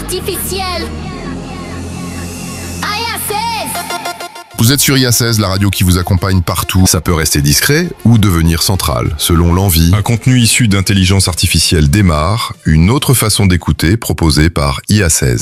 artificielle. Vous êtes sur IA16, la radio qui vous accompagne partout. Ça peut rester discret ou devenir central, selon l'envie. Un contenu issu d'intelligence artificielle démarre, une autre façon d'écouter proposée par IA16.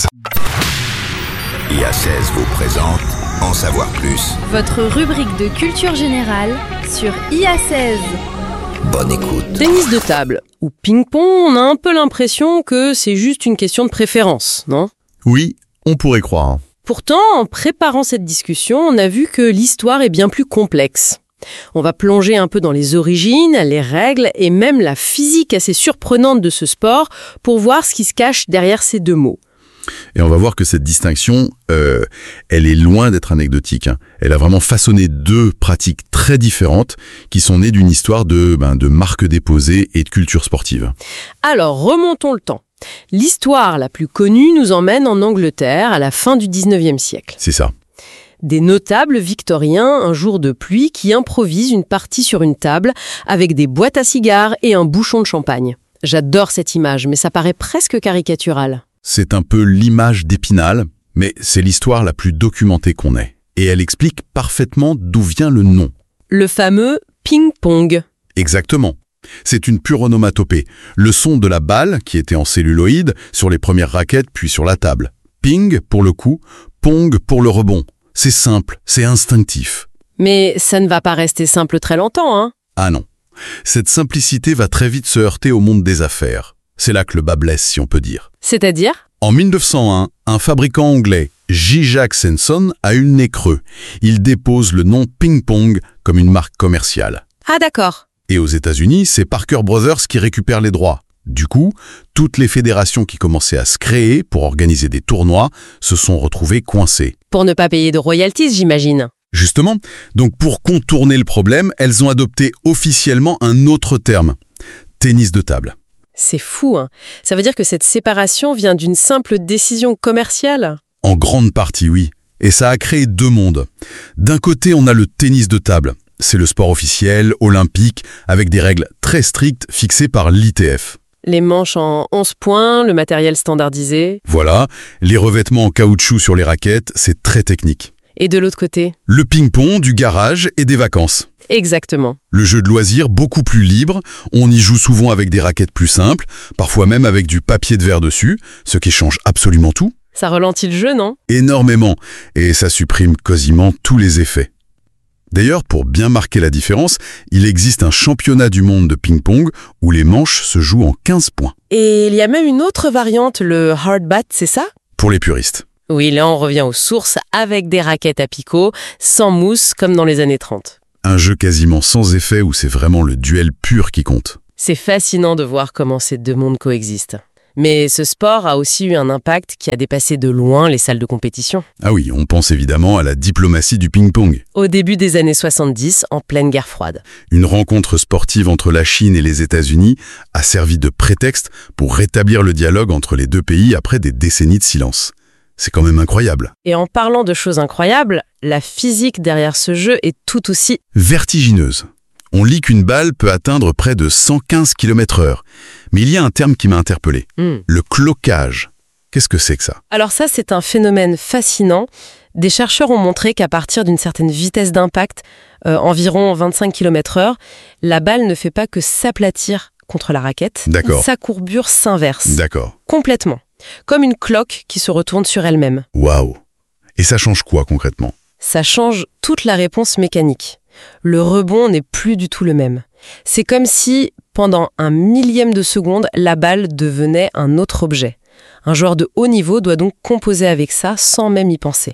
IA16 vous présente En savoir plus. Votre rubrique de culture générale sur IA16. Bonne écoute. Tennis de table ou ping-pong, on a un peu l'impression que c'est juste une question de préférence, non ? Oui, on pourrait croire. Pourtant, en préparant cette discussion, on a vu que l'histoire est bien plus complexe. On va plonger un peu dans les origines, les règles et même la physique assez surprenante de ce sport pour voir ce qui se cache derrière ces deux mots. Et on va voir que cette distinction, elle est loin d'être anecdotique. Elle a vraiment façonné deux pratiques très différentes qui sont nées d'une histoire de marques déposées et de culture sportive. Alors, remontons le temps. L'histoire la plus connue nous emmène en Angleterre à la fin du 19e siècle. C'est ça. Des notables victoriens, un jour de pluie, qui improvisent une partie sur une table avec des boîtes à cigares et un bouchon de champagne. J'adore cette image, mais ça paraît presque caricatural. C'est un peu l'image d'Épinal, mais c'est l'histoire la plus documentée qu'on ait. Et elle explique parfaitement d'où vient le nom. Le fameux ping-pong. Exactement. C'est une pure onomatopée. Le son de la balle, qui était en celluloïde, sur les premières raquettes puis sur la table. Ping pour le coup, pong pour le rebond. C'est simple, c'est instinctif. Mais ça ne va pas rester simple très longtemps, hein ? Ah non. Cette simplicité va très vite se heurter au monde des affaires. C'est là que le bas blesse, si on peut dire. C'est-à-dire ? En 1901, un fabricant anglais, J. Jack Sanson, a eu le nez creux. Il dépose le nom ping-pong comme une marque commerciale. Ah d'accord. Et aux États-Unis, c'est Parker Brothers qui récupère les droits. Du coup, toutes les fédérations qui commençaient à se créer pour organiser des tournois se sont retrouvées coincées. Pour ne pas payer de royalties, j'imagine. Justement, donc pour contourner le problème, elles ont adopté officiellement un autre terme, tennis de table. C'est fou, hein. Ça veut dire que cette séparation vient d'une simple décision commerciale ? En grande partie, oui. Et ça a créé deux mondes. D'un côté, on a le tennis de table. C'est le sport officiel, olympique, avec des règles très strictes fixées par l'ITF. Les manches en 11 points, le matériel standardisé. Voilà, les revêtements en caoutchouc sur les raquettes, c'est très technique. Et de l'autre côté ? Le ping-pong, du garage et des vacances. Exactement. Le jeu de loisirs, beaucoup plus libre. On y joue souvent avec des raquettes plus simples, parfois même avec du papier de verre dessus, ce qui change absolument tout. Ça ralentit le jeu, non ? Énormément, et ça supprime quasiment tous les effets. D'ailleurs, pour bien marquer la différence, il existe un championnat du monde de ping-pong où les manches se jouent en 15 points. Et il y a même une autre variante, le hard bat, c'est ça ? Pour les puristes. Oui, là on revient aux sources avec des raquettes à picot, sans mousse, comme dans les années 30. Un jeu quasiment sans effet où c'est vraiment le duel pur qui compte. C'est fascinant de voir comment ces deux mondes coexistent. Mais ce sport a aussi eu un impact qui a dépassé de loin les salles de compétition. Ah oui, on pense évidemment à la diplomatie du ping-pong. Au début des années 70, en pleine guerre froide. Une rencontre sportive entre la Chine et les États-Unis a servi de prétexte pour rétablir le dialogue entre les deux pays après des décennies de silence. C'est quand même incroyable. Et en parlant de choses incroyables, la physique derrière ce jeu est tout aussi vertigineuse. On lit qu'une balle peut atteindre près de 115 km/h. Mais il y a un terme qui m'a interpellé. Le cloquage. Qu'est-ce que c'est que ça ? Alors ça, c'est un phénomène fascinant. Des chercheurs ont montré qu'à partir d'une certaine vitesse d'impact, environ 25 km/h, la balle ne fait pas que s'aplatir contre la raquette. D'accord. Sa courbure s'inverse. D'accord. Complètement. Comme une cloque qui se retourne sur elle-même. Waouh ! Et ça change quoi concrètement ? Ça change toute la réponse mécanique. Le rebond n'est plus du tout le même. C'est comme si, pendant un millième de seconde, la balle devenait un autre objet. Un joueur de haut niveau doit donc composer avec ça sans même y penser.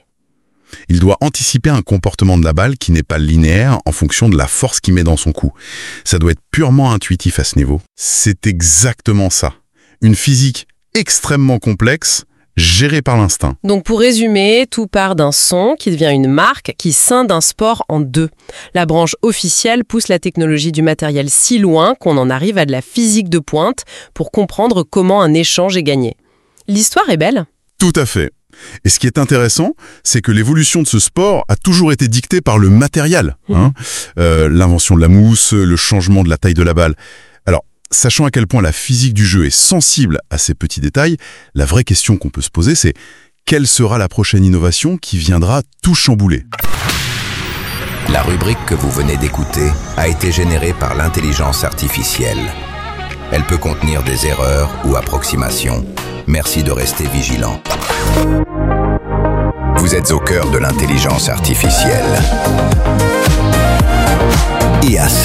Il doit anticiper un comportement de la balle qui n'est pas linéaire en fonction de la force qu'il met dans son coup. Ça doit être purement intuitif à ce niveau. C'est exactement ça. Une physique extrêmement complexe, gérée par l'instinct. Donc pour résumer, tout part d'un son qui devient une marque qui scinde un sport en deux. La branche officielle pousse la technologie du matériel si loin qu'on en arrive à de la physique de pointe pour comprendre comment un échange est gagné. L'histoire est belle. Tout à fait. Et ce qui est intéressant, c'est que l'évolution de ce sport a toujours été dictée par le matériel. L'invention de la mousse, le changement de la taille de la balle. Alors, sachant à quel point la physique du jeu est sensible à ces petits détails, la vraie question qu'on peut se poser, c'est quelle sera la prochaine innovation qui viendra tout chambouler ? La rubrique que vous venez d'écouter a été générée par l'intelligence artificielle. Elle peut contenir des erreurs ou approximations. Merci de rester vigilant. Vous êtes au cœur de l'intelligence artificielle. IA